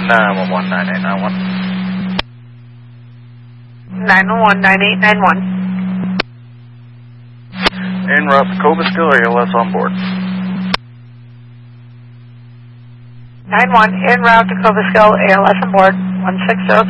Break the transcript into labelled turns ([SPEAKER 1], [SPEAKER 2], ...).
[SPEAKER 1] 911 9891.
[SPEAKER 2] 911 9891.
[SPEAKER 1] En route to Cobleskill, ALS on board.
[SPEAKER 2] 91 en route to Cobleskill, ALS on board, 160.